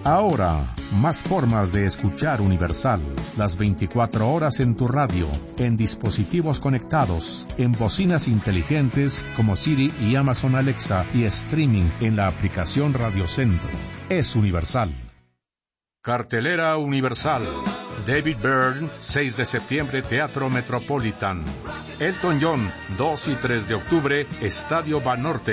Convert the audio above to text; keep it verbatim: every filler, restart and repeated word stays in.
Ahora, más formas de escuchar Universal. Las veinticuatro horas en tu radio, en dispositivos conectados, en bocinas inteligentes como Siri y Amazon Alexa y streaming en la aplicación Radio Centro. Es Universal. Cartelera Universal. David Byrne, seis de septiembre, Teatro Metropolitan. Elton John, dos y tres de octubre, Estadio Banorte.